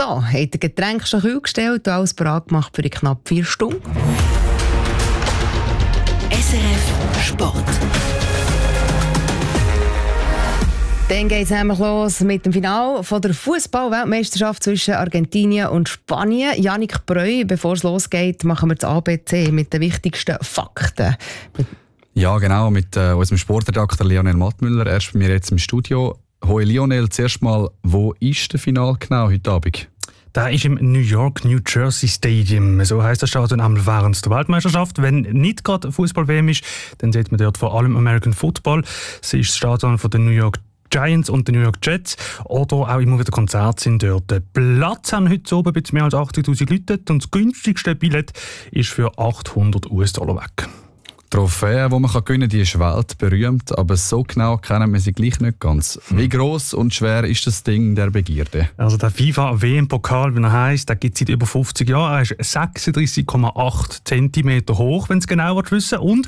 So, hat ihr Getränk schon kühl gestellt und alles bereit gemacht für knapp 4 Stunden? SRF Sport. Dann geht es nämlich los mit dem Finale von der Fußball-Weltmeisterschaft zwischen Argentinien und Spanien. Yannick Breu, bevor es losgeht, machen wir das ABC mit den wichtigsten Fakten. Ja, genau, mit unserem Sportredakteur Lionel Mattmüller. Er ist bei mir jetzt im Studio. Hoi Lionel, zuerst mal, wo ist das Finale genau heute Abend? Da ist im New York, New Jersey Stadium. So heisst das Stadion einmal während der Weltmeisterschaft. Wenn nicht gerade Fußball-WM ist, dann sieht man dort vor allem American Football. Es ist das Stadion von den New York Giants und den New York Jets. Oder auch immer wieder Konzerte sind dort. Platz haben heute oben ein bisschen mehr als 80'000 Leute und das günstigste Billett ist für $800 weg. Die Trophäe, die man gewinnen kann, die ist weltberühmt, aber so genau kennen wir sie gleich nicht ganz. Wie gross und schwer ist das Ding der Begierde? Also der FIFA-WM-Pokal, wie er heisst, der gibt es seit über 50 Jahren. Er ist 36,8 cm hoch, wenn es genau wissen und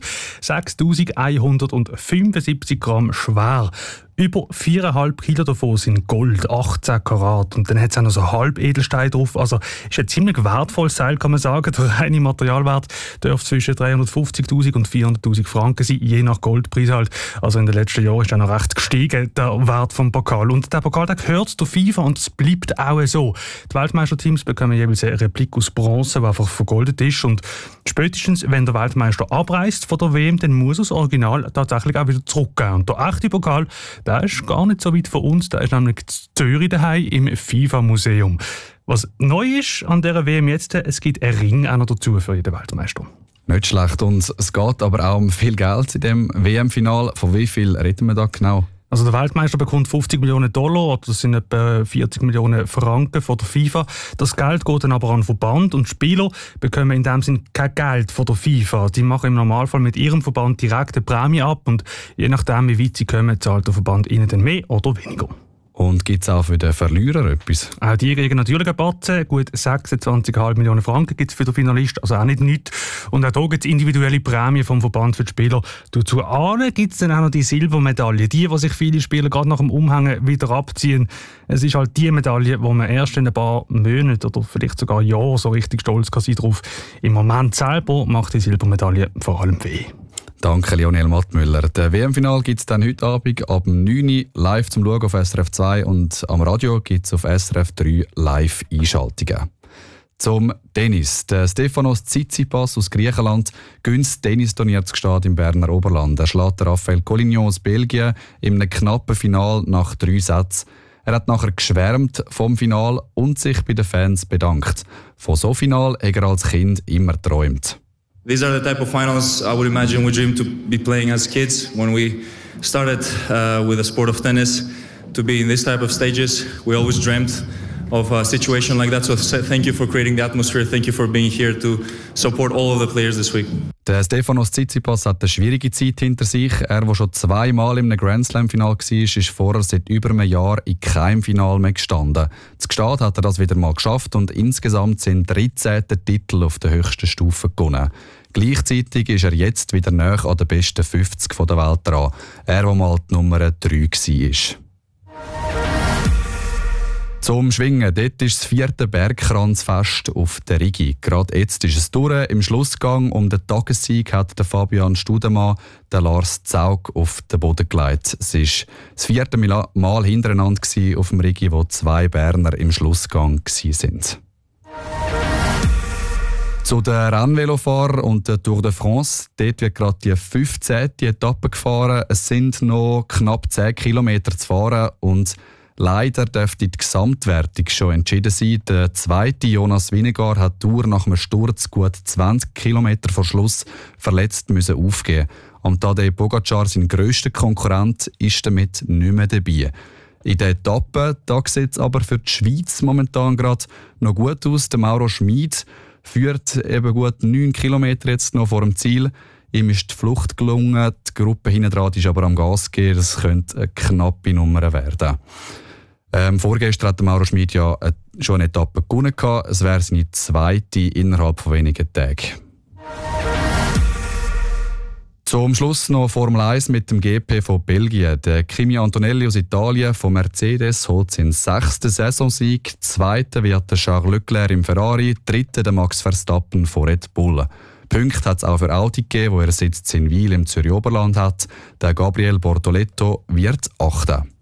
6'175 Gramm schwer. Über 4,5 Kilo davon sind Gold, 18 Karat. Und dann hat es auch noch so Halbedelstein drauf. Also ist ein ziemlich wertvolles Teil, kann man sagen. Der reine Materialwert dürfte zwischen 350'000 und 400'000 Franken sein, je nach Goldpreis halt. Also in den letzten Jahren ist er noch recht gestiegen, der Wert vom Pokal. Und der Pokal, der gehört der FIFA und es bleibt auch so. Die Weltmeisterteams bekommen jeweils eine Replik aus Bronze, die einfach vergoldet ist. Und spätestens, wenn der Weltmeister abreist von der WM, dann muss er das Original tatsächlich auch wieder zurückgeben. Und der echte Pokal, der ist gar nicht so weit von uns, der ist nämlich in Zürich daheim im FIFA-Museum. Was neu ist an dieser WM jetzt, es gibt einen Ring auch noch dazu für jeden Weltmeister. Nicht schlecht, und es geht aber auch um viel Geld in dem WM-Final. Von wie viel reden wir da genau? Also der Weltmeister bekommt $50 Millionen, oder das sind etwa 40 Millionen Franken von der FIFA. Das Geld geht dann aber an den Verband und die Spieler bekommen in dem Sinne kein Geld von der FIFA. Die machen im Normalfall mit ihrem Verband direkt eine Prämie ab und je nachdem, wie weit sie kommen, zahlt der Verband ihnen dann mehr oder weniger. Und gibt es auch für den Verlierer etwas? Auch die kriegen natürlich einen Batzen. Gut 26,5 Millionen Franken gibt es für den Finalist, also auch nicht nichts. Und auch hier gibt es individuelle Prämien vom Verband für die Spieler. Dazu gibt es dann auch noch die Silbermedaille. Die sich viele Spieler gerade nach dem Umhängen wieder abziehen. Es ist halt die Medaille, wo man erst in ein paar Monaten oder vielleicht sogar Jahren so richtig stolz kann sein drauf. Im Moment selber macht die Silbermedaille vor allem weh. Danke, Lionel Mattmüller. Das WM-Final gibt es dann heute Abend ab 9 Uhr live zum Schauen auf SRF 2 und am Radio gibt es auf SRF 3 Live-Einschaltungen. Zum Tennis. Der Stefanos Tsitsipas aus Griechenland gönnt das Tennisturnier zu Gstaad im Berner Oberland. Er schlägt Raphael Collignon aus Belgien in einem knappen Final nach 3 Sätzen. Er hat nachher geschwärmt vom Final und sich bei den Fans bedankt. Von so Final hat er als Kind immer geträumt. These are the type of finals I would imagine we dreamed to be playing as kids when we started with the sport of tennis. To be in this type of stages, we always dreamt of a situation like that. So thank you for creating the atmosphere. Thank you for being here to support all of the players this week. Der Stefanos Tsitsipas hat eine schwierige Zeit hinter sich. Er, der schon 2-mal im Grand Slam-Final war, ist vorher seit über einem Jahr in keinem Final mehr gestanden. Zu Gstaad hat er das wieder mal geschafft und insgesamt sind 13 Titel auf der höchsten Stufe gewonnen. Gleichzeitig ist er jetzt wieder näher an den besten 50 der Welt dran. Er, der mal die Nummer 3 war. Zum Schwingen, dort ist das 4. Bergkranzfest auf der Rigi. Gerade jetzt ist es durch. Im Schlussgang um den Tagessieg hat der Fabian Studemann den Lars Zaug auf den Boden gelegt. Es war das 4. Mal hintereinander auf dem Rigi, wo 2 Berner im Schlussgang waren. Zu den Rennvelofahrern und der Tour de France. Dort wird gerade die 15. Etappe gefahren. Es sind noch knapp 10 Kilometer zu fahren und leider dürfte die Gesamtwertung schon entschieden sein. Der zweite Jonas Vingegaard hat die Tour nach einem Sturz gut 20 Kilometer vor Schluss verletzt müssen aufgeben. Und Tadej Pogacar, sein grösster Konkurrent, ist damit nicht mehr dabei. In der Etappe sieht es aber für die Schweiz momentan gerade noch gut aus. Der Mauro Schmid führt eben gut 9 Kilometer jetzt noch vor dem Ziel. Ihm ist die Flucht gelungen, die Gruppe hinten dran ist aber am Gas gehen. Das könnte eine knappe Nummer werden. Vorgestern hat Mauro Schmid ja schon eine Etappe gewonnen. Es wäre seine zweite innerhalb von wenigen Tagen. Zum Schluss noch Formel 1 mit dem GP von Belgien. Der Kimi Antonelli aus Italien von Mercedes holt seinen 6. Saisonsieg. 2. wird der Charles Leclerc im Ferrari, 3. der Max Verstappen von Red Bull. Punkte hat es auch für Audi gegeben, wo er Sitz in Wil im Zürich Oberland hat. Der Gabriel Bortoletto wird 8.